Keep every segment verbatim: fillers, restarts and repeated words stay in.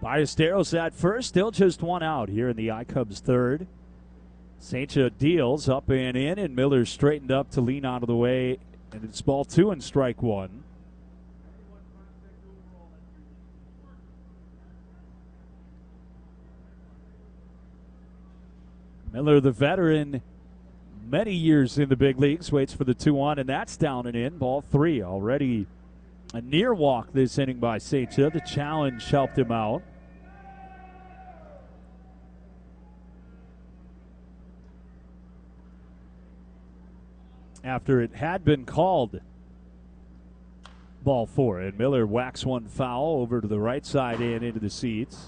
Ballesteros at first, still just one out here in the I-Cubs third. Saintia deals up and in, and Miller straightened up to lean out of the way, and it's ball two and strike one. Miller, the veteran, many years in the big leagues, waits for the two one, and that's down and in. Ball three. Already a near walk this inning by Saintia. The challenge helped him out. After it had been called ball four, and Miller whacks one foul over to the right side and into the seats.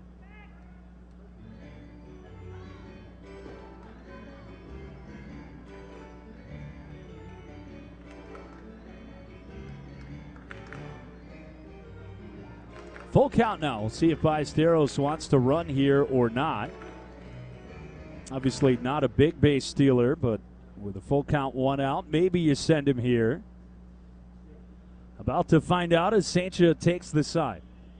Full count now. We'll see if Ballesteros wants to run here or not. Obviously not a big base stealer, but with a full count, one out, maybe you send him here. About to find out as Saintia takes the side.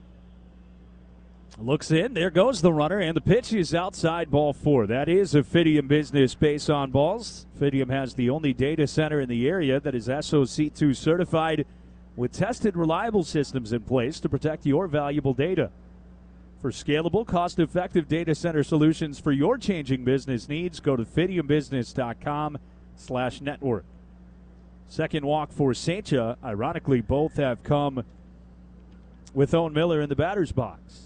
Looks in, there goes the runner, and the pitch is outside, ball four. That is a Fidium business base on balls. Fidium has the only data center in the area that is S O C two certified, with tested, reliable systems in place to protect your valuable data. For scalable, cost-effective data center solutions for your changing business needs, go to fidium business dot com slash network. Second walk for Saintia. Ironically, both have come with Owen Miller in the batter's box.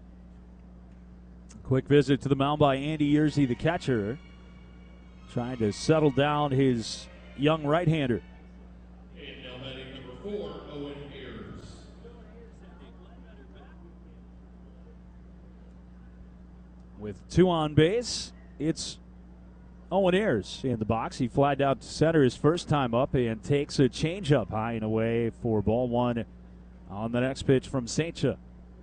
Quick visit to the mound by Andy Yerzy, the catcher, trying to settle down his young right-hander. Four, Owen Ayers. With two on base, it's Owen Ayers in the box. He flied out to center his first time up and takes a changeup high and away for ball one on the next pitch from Saintia.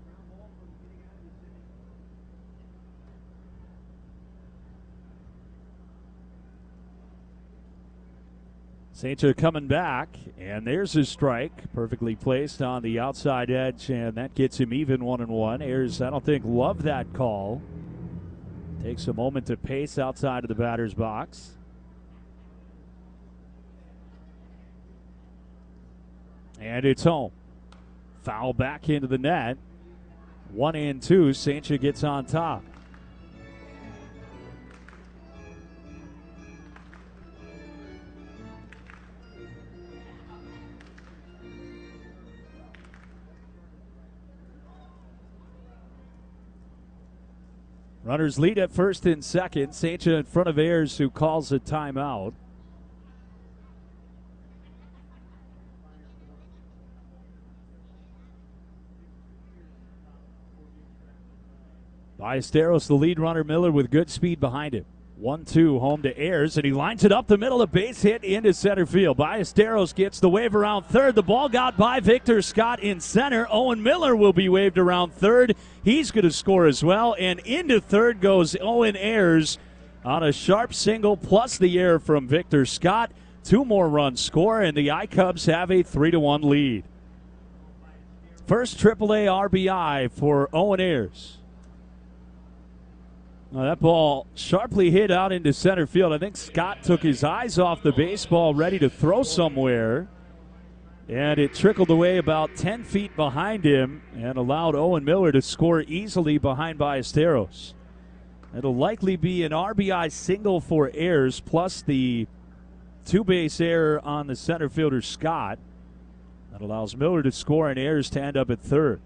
Saintia coming back, and there's his strike, perfectly placed on the outside edge, and that gets him even one and one. Ayers, I don't think, loved that call. Takes a moment to pace outside of the batter's box. And it's home. Foul back into the net. One and two, Saintia gets on top. Runners lead at first and second. Saintia in front of Ayers, who calls a timeout. Ballesteros, the lead runner. Miller with good speed behind him. one two, home to Ayers, and he lines it up the middle, a base hit into center field. Ballesteros gets the wave around third. The ball got by Victor Scott in center. Owen Miller will be waved around third. He's going to score as well, and into third goes Owen Ayers on a sharp single plus the error from Victor Scott. Two more runs score, and the I-Cubs have a three to one lead. First triple A R B I for Owen Ayers. Well, that ball sharply hit out into center field. I think Scott took his eyes off the baseball, ready to throw somewhere. And it trickled away about ten feet behind him and allowed Owen Miller to score easily behind Ballesteros. It'll likely be an R B I single for Ayers, plus the two-base error on the center fielder Scott. That allows Miller to score and Ayers to end up at third.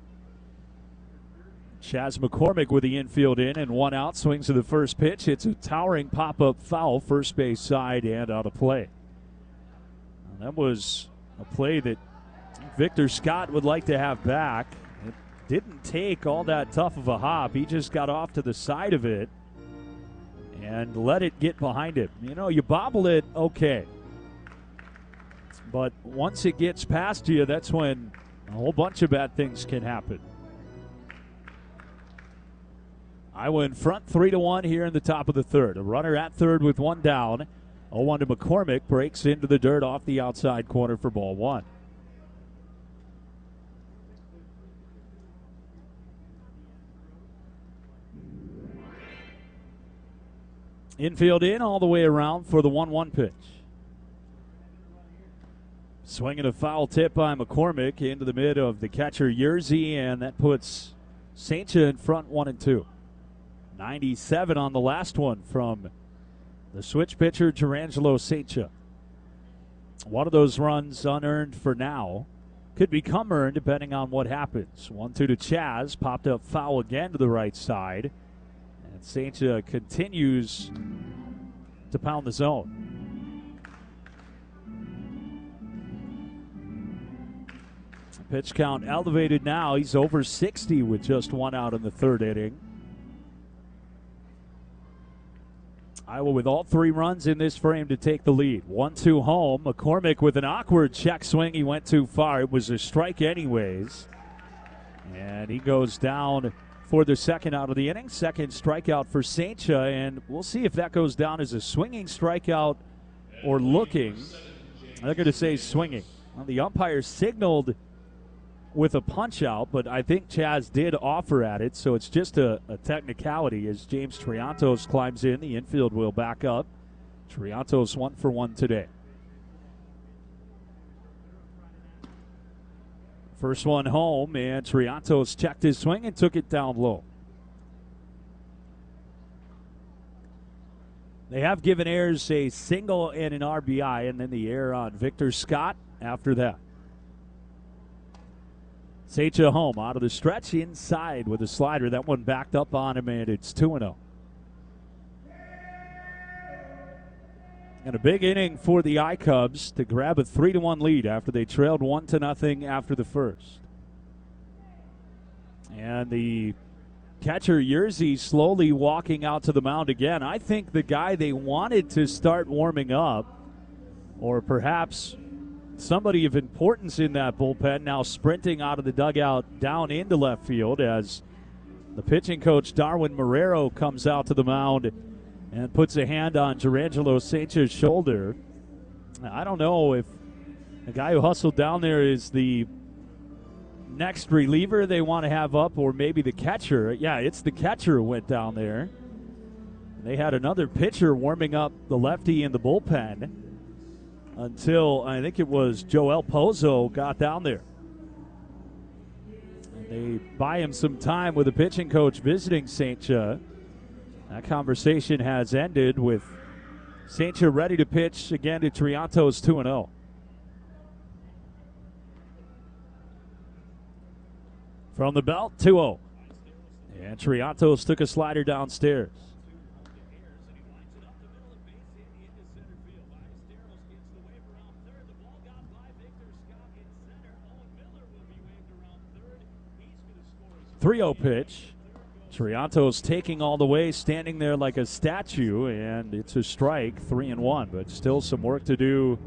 Chas McCormick with the infield in and one out. Swings to the first pitch. It's a towering pop-up foul, first base side and out of play. And that was a play that Victor Scott would like to have back. It didn't take all that tough of a hop. He just got off to the side of it and let it get behind him. You know, you bobble it, okay. But once it gets past you, that's when a whole bunch of bad things can happen. Iowa in front three to one here in the top of the third. A runner at third with one down. oh one to McCormick, breaks into the dirt off the outside corner for ball one. Infield in all the way around for the one one pitch. Swinging a foul tip by McCormick into the mid of the catcher Yerzy, and that puts Saintcha in front one and two. ninety-seven on the last one from the switch pitcher Jurrangelo Saintcha. One of those runs unearned for now. Could become earned depending on what happens. one two to Chas. Popped up foul again to the right side. And Saintcha continues to pound the zone. Pitch count elevated now. He's over sixty with just one out in the third inning. Iowa with all three runs in this frame to take the lead. one two home. McCormick with an awkward check swing. He went too far. It was a strike anyways. And he goes down for the second out of the inning. Second strikeout for Saintcha. And we'll see if that goes down as a swinging strikeout or looking. They're going to say swinging. Well, the umpire signaled with a punch out, but I think Chas did offer at it, so it's just a, a technicality as James Triantos climbs in. The infield will back up. Triantos one for one today. First one home, and Triantos checked his swing and took it down low. They have given Ayers a single and an R B I, and then the error on Victor Scott after that. Saintcha home out of the stretch inside with a slider. That one backed up on him, and it's two and oh. And a big inning for the I-Cubs to grab a three to one lead after they trailed one to nothing after the first. And the catcher Yerzy slowly walking out to the mound again. I think the guy they wanted to start warming up, or perhaps somebody of importance in that bullpen, now sprinting out of the dugout down into left field as the pitching coach Darwin Marrero comes out to the mound and puts a hand on Jurrangelo Saintcha's shoulder. I don't know if the guy who hustled down there is the next reliever they want to have up, or maybe the catcher. Yeah, it's the catcher who went down there. They had another pitcher warming up the lefty in the bullpen until I think it was Joel Pozo got down there. And they buy him some time with the pitching coach visiting Saintcha. That conversation has ended with Saintcha ready to pitch again to Triantos two and oh. From the belt, two oh. And Triantos took a slider downstairs. three oh pitch. Triantos taking all the way, standing there like a statue, and it's a strike, three and one, but still some work to do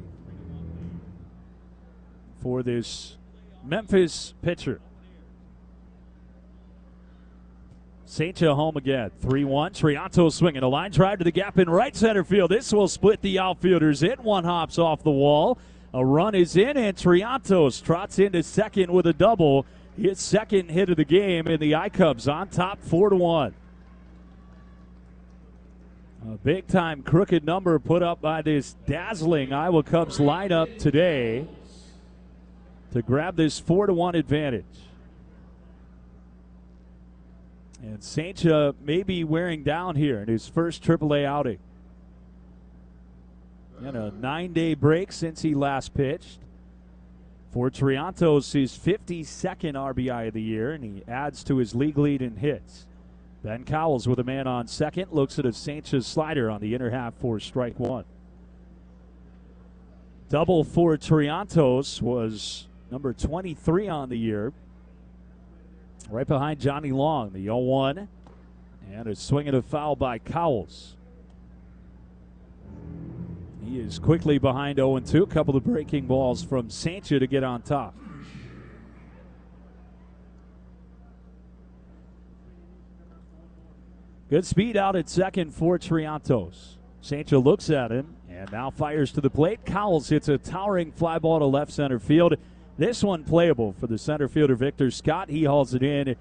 for this Memphis pitcher. Saintcha home again, three one. Triantos swinging a line drive to the gap in right center field. This will split the outfielders. It one hops off the wall. A run is in, and Triantos trots into second with a double. His second hit of the game, and the I-Cubs on top four to one. A big-time crooked number put up by this dazzling Iowa Cubs lineup today to grab this four to one advantage. And Saintcha may be wearing down here in his first triple A outing. And a nine-day break since he last pitched. For Triantos, his fifty-second R B I of the year, and he adds to his league lead in hits. Ben Cowles with a man on second, looks at a Saintcha slider on the inner half for strike one. Double for Triantos was number twenty-three on the year. Right behind Johnny Long, the oh one. And a swing and a foul by Cowles. He is quickly behind oh and two. A couple of breaking balls from Saintcha to get on top. Good speed out at second for Triantos. Saintcha looks at him and now fires to the plate. Cowles hits a towering fly ball to left center field. This one playable for the center fielder Victor Scott. He hauls it in,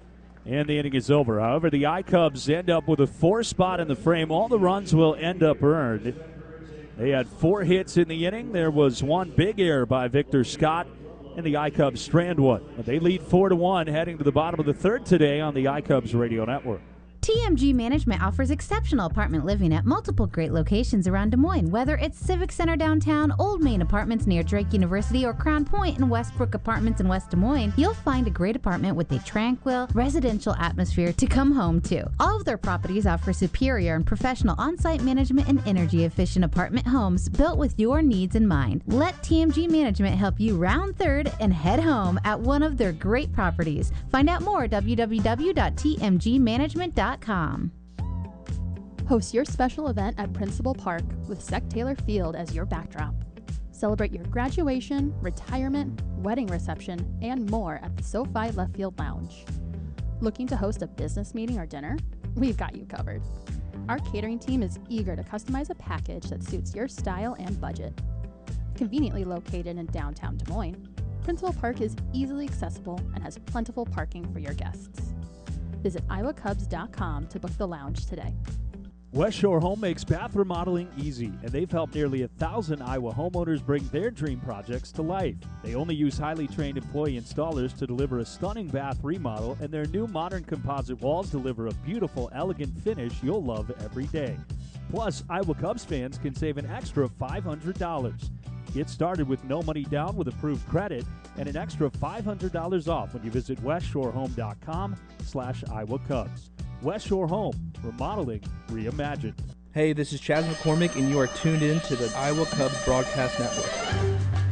and the inning is over. However, the I-Cubs end up with a four spot in the frame. All the runs will end up earned. They had four hits in the inning. There was one big error by Victor Scott, and the I-Cubs strand one. But they lead four to one heading to the bottom of the third today on the I-Cubs Radio Network. T M G Management offers exceptional apartment living at multiple great locations around Des Moines. Whether it's Civic Center downtown, Old Main Apartments near Drake University, or Crown Point and Westbrook Apartments in West Des Moines, you'll find a great apartment with a tranquil, residential atmosphere to come home to. All of their properties offer superior and professional on-site management and energy-efficient apartment homes built with your needs in mind. Let T M G Management help you round third and head home at one of their great properties. Find out more at w w w dot t m g management dot com. Host your special event at Principal Park with Sec Taylor Field as your backdrop. Celebrate your graduation, retirement, wedding reception, and more at the SoFi Left Field Lounge. Looking to host a business meeting or dinner? We've got you covered. Our catering team is eager to customize a package that suits your style and budget. Conveniently located in downtown Des Moines, Principal Park is easily accessible and has plentiful parking for your guests. Visit iowa cubs dot com to book the lounge today. West Shore Home makes bath remodeling easy, and they've helped nearly a thousand Iowa homeowners bring their dream projects to life. They only use highly trained employee installers to deliver a stunning bath remodel, and their new modern composite walls deliver a beautiful, elegant finish you'll love every day. Plus, Iowa Cubs fans can save an extra five hundred dollars. Get started with no money down with approved credit and an extra five hundred dollars off when you visit west shore home dot com slash Iowa Cubs. West Shore Home, remodeling reimagined. Hey, this is Chaz McCormick, and you are tuned in to the Iowa Cubs Broadcast Network.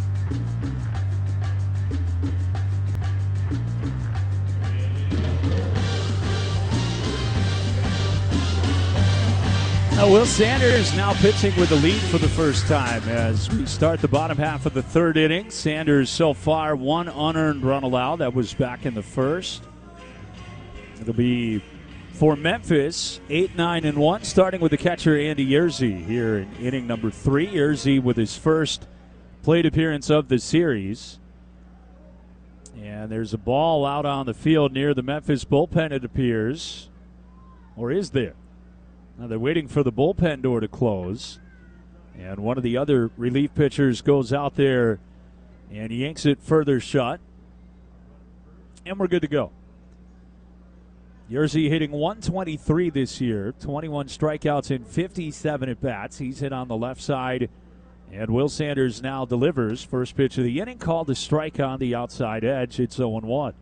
Now, Will Sanders now pitching with the lead for the first time as we start the bottom half of the third inning. Sanders so far one unearned run allowed. That was back in the first. It'll be for Memphis, eight, nine, and one, starting with the catcher Andy Yerzy here in inning number three. Yerzy with his first plate appearance of the series. And there's a ball out on the field near the Memphis bullpen, it appears. Or is there? Now they're waiting for the bullpen door to close. And one of the other relief pitchers goes out there and yanks it further shut. And we're good to go. Yerzy hitting one twenty-three this year, twenty-one strikeouts in fifty-seven at-bats. He's hit on the left side, and Will Sanders now delivers. First pitch of the inning called a strike on the outside edge. It's oh one.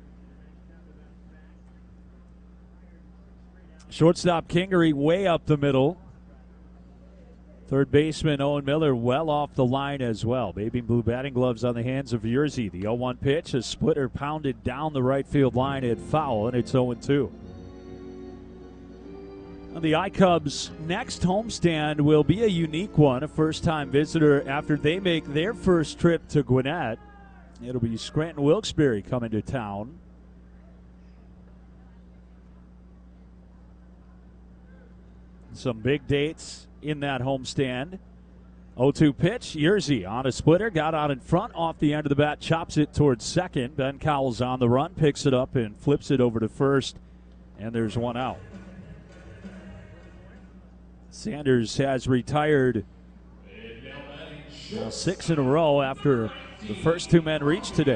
Shortstop Kingery way up the middle. Third baseman Owen Miller well off the line as well. Baby blue batting gloves on the hands of Yerzy. The oh one pitch, a splitter pounded down the right field line at foul, and it's oh two. The I-Cubs' next homestand will be a unique one, a first-time visitor after they make their first trip to Gwinnett. It'll be Scranton Wilkes-Barre coming to town. Some big dates in that homestand. oh two pitch, Yerzy on a splitter, got out in front, off the end of the bat, chops it towards second. Ben Cowell's on the run, picks it up and flips it over to first, and there's one out. Sanders has retired well, six in a row after the first two men reached today.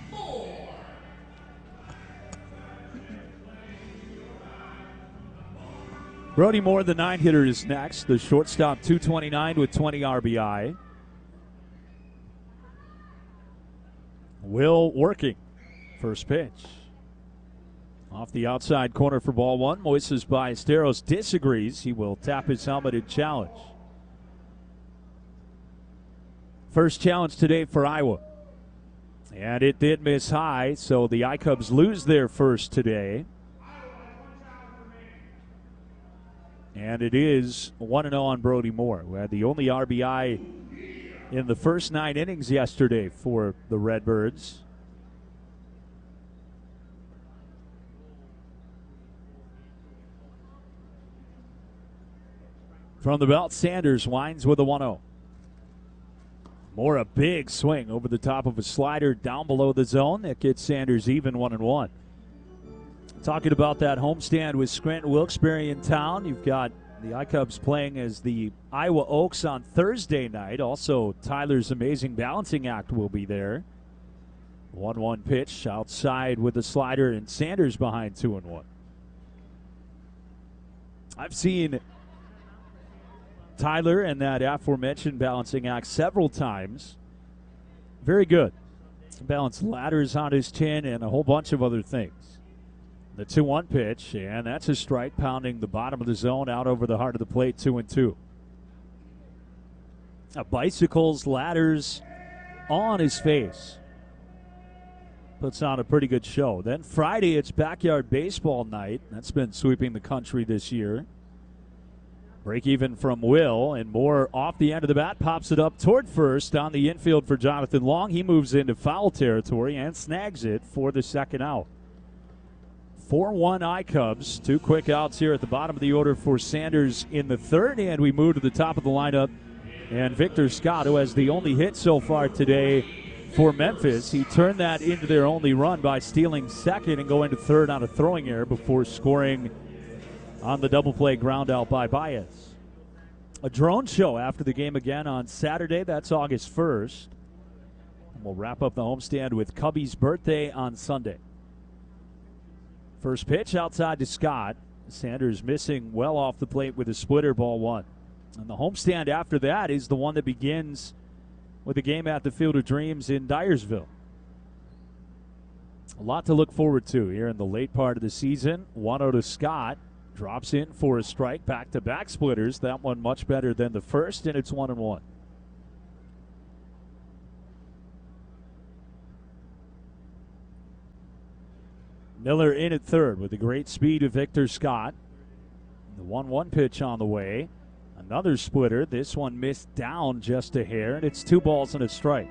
Brody Moore, the nine-hitter, is next. The shortstop, two twenty-nine with twenty R B I. Will working. First pitch. Off the outside corner for ball one. Moises Ballesteros disagrees. He will tap his helmet and challenge. First challenge today for Iowa. And it did miss high, so the I-Cubs lose their first today. And it is one and oh on Brody Moore, who had the only R B I in the first nine innings yesterday for the Redbirds. From the belt, Sanders winds with a one oh. Moore a big swing over the top of a slider down below the zone. That gets Sanders even one and one. Talking about that homestand with Scranton Wilkes-Barre in town, you've got the iCubs playing as the Iowa Oaks on Thursday night. Also, Tyler's Amazing Balancing Act will be there. one one pitch outside with the slider, and Sanders behind two and one. I've seen Tyler and that aforementioned balancing act several times. Very good. Balanced ladders on his chin and a whole bunch of other things. The two one pitch, and that's a strike, pounding the bottom of the zone out over the heart of the plate, two and two. Uh, bicycles, ladders, all on his face. Puts on a pretty good show. Then Friday, it's backyard baseball night. That's been sweeping the country this year. Break even from Will, and Moore off the end of the bat, pops it up toward first on the infield for Jonathan Long. He moves into foul territory and snags it for the second out. four one iCubs. Two quick outs here at the bottom of the order for Sanders in the third, and we move to the top of the lineup. And Victor Scott, who has the only hit so far today for Memphis, he turned that into their only run by stealing second and going to third on a throwing error before scoring on the double play ground out by Baez. A drone show after the game again on Saturday. That's August first. And we'll wrap up the homestand with Cubby's birthday on Sunday. First pitch outside to Scott. Sanders missing well off the plate with a splitter, ball one. And the homestand after that is the one that begins with a game at the Field of Dreams in Dyersville. A lot to look forward to here in the late part of the season. one oh to Scott. Drops in for a strike. Back-to-back splitters. That one much better than the first, and it's one and one. Miller in at third with the great speed of Victor Scott. The one one pitch on the way. Another splitter. This one missed down just a hair, and it's two balls and a strike.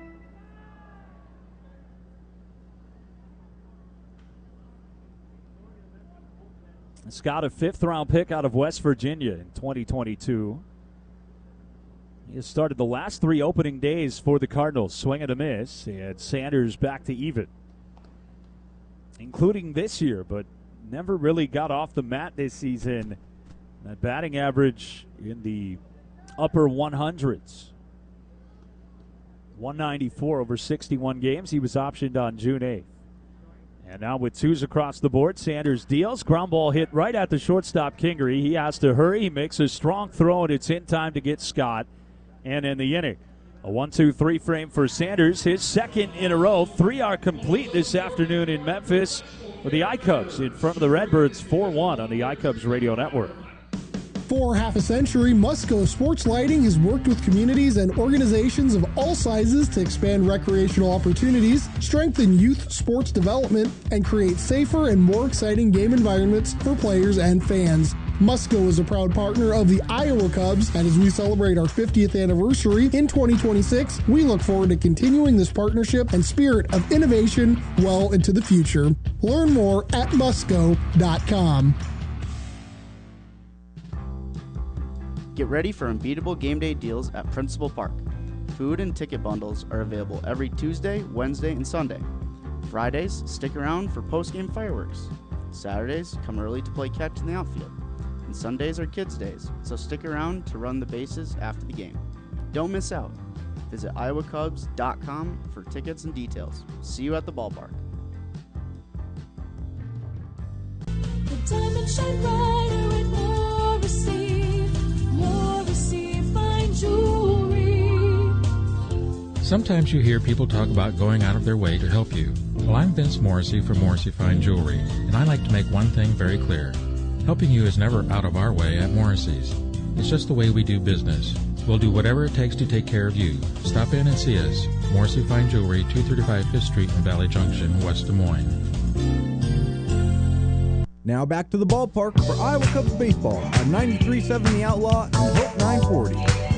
Scott, a fifth-round pick out of West Virginia in twenty twenty-two. He has started the last three opening days for the Cardinals. Swing and a miss, and Sanders back to even, including this year, but never really got off the mat this season. That batting average in the upper one hundreds. one ninety-four over sixty-one games. He was optioned on June eighth. And now with twos across the board, Sanders deals. Ground ball hit right at the shortstop, Kingery. He has to hurry. He makes a strong throw, and it's in time to get Scott. And in the inning, a one two three frame for Sanders, his second in a row. Three are complete this afternoon in Memphis with the iCubs in front of the Redbirds four one on the iCubs Radio Network. For half a century, Musco Sports Lighting has worked with communities and organizations of all sizes to expand recreational opportunities, strengthen youth sports development, and create safer and more exciting game environments for players and fans. Musco is a proud partner of the Iowa Cubs, and as we celebrate our fiftieth anniversary in twenty twenty-six, we look forward to continuing this partnership and spirit of innovation well into the future. Learn more at musco dot com. Get ready for unbeatable game day deals at Principal Park. Food and ticket bundles are available every Tuesday, Wednesday, and Sunday. Fridays, stick around for post-game fireworks. Saturdays, come early to play catch in the outfield. And Sundays are kids' days, so stick around to run the bases after the game. Don't miss out. Visit iowa cubs dot com for tickets and details. See you at the ballpark. The diamond shine brighter with Morrissey. Morrissey Fine Jewelry. Sometimes you hear people talk about going out of their way to help you. Well, I'm Vince Morrissey from Morrissey Fine Jewelry, and I like to make one thing very clear. Helping you is never out of our way at Morrissey's. It's just the way we do business. We'll do whatever it takes to take care of you. Stop in and see us. Morrissey Fine Jewelry, two thirty-five Fifth Street in Valley Junction, West Des Moines. Now back to the ballpark for Iowa Cubs baseball on ninety-three point seven The Outlaw and Hope nine forty.